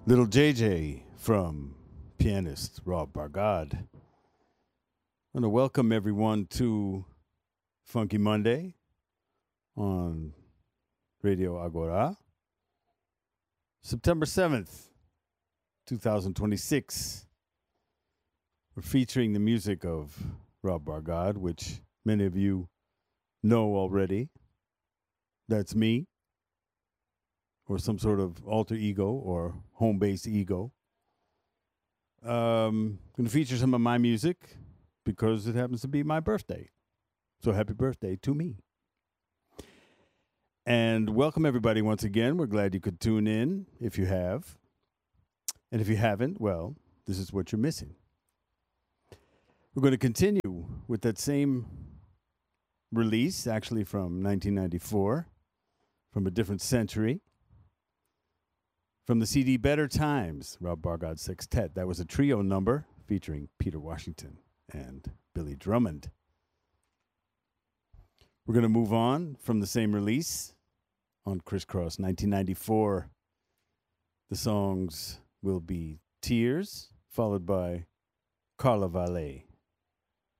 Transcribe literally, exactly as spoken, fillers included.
Little J J from pianist Rob Bargad. I want to welcome everyone to Funky Monday on Radio Agora. September seventh, twenty twenty-six. We're featuring the music of Rob Bargad, which many of you know already. That's me, or some sort of alter ego or home-based ego. Um, going to feature some of my music because it happens to be my birthday. So happy birthday to me. And welcome everybody once again. We're glad you could tune in if you have. And if you haven't, well, this is what you're missing. We're going to continue with that same release, actually from nineteen ninety-four, from a different century. From the C D Better Times, Rob Bargad Sextet. That was a trio number featuring Peter Washington and Billy Drummond. We're going to move on from the same release on Crisscross nineteen ninety-four. The songs will be Tears, followed by Carla Valle.